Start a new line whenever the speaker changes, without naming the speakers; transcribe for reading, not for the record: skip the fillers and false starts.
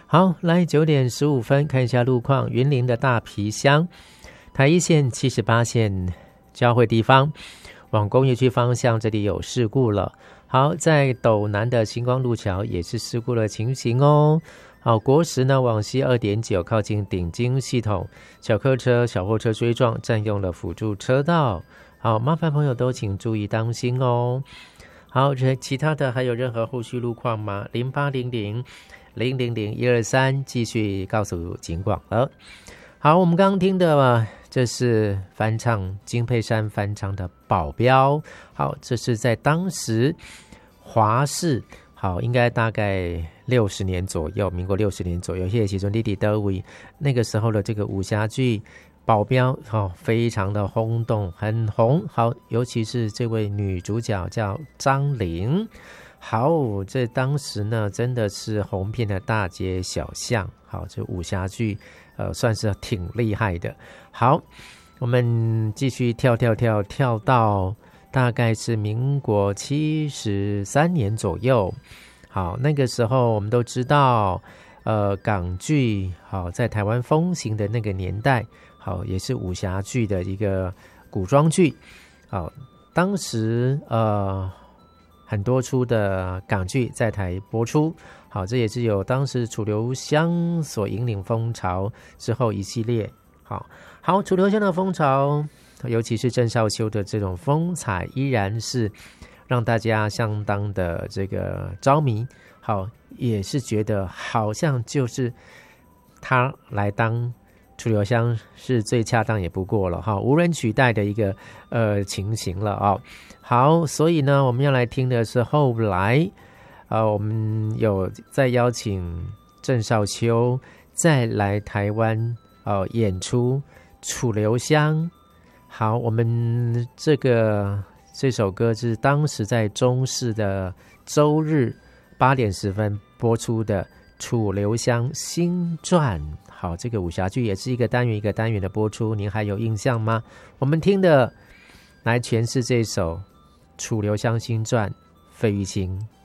好，来9:15看一下路况。云林的大皮乡、台一线、78线交汇地方，往工业区方向这里有事故了。好，在斗南的星光路桥也是事故的情形哦。好，国十呢往西2.9靠近顶金系统，小客车、小货车追撞，占用了辅助车道。好，麻烦朋友都请注意当心哦。好，其他的还有任何后续路况吗？0800-000-123继续告诉警广了。好，我们刚刚听的这是翻唱金佩珊翻唱的《保镖》。好，这是在当时华视，好，应该大概60年左右，民国60年左右，谢谢其中弟弟德维那个时候的这个武侠剧保镖，非常的轰动，很红。好，尤其是这位女主角叫张玲。好，这当时呢真的是红遍了大街小巷。好，这武侠剧算是挺厉害的。好，我们继续跳到大概是民国73年左右。好，那个时候我们都知道港剧好在台湾风行的那个年代，好也是武侠剧的一个古装剧。好，当时很多出的港剧在台播出。好，这也是有当时楚留香所引领风潮之后一系列。好，楚留香的风潮，尤其是郑少秋的这种风采，依然是让大家相当的这个着迷。好，也是觉得好像就是他来当楚留香是最恰当也不过了哈，无人取代的一个情形了哦。好，所以呢，我们要来听的是后来我们有再邀请郑少秋再来台湾演出楚留香。好，我们这首歌是当时在中视的周日8:10播出的《楚留香新传》。好，这个武侠剧也是一个单元一个单元的播出，您还有印象吗？我们听的来诠释这首《楚留香新传》，费玉清。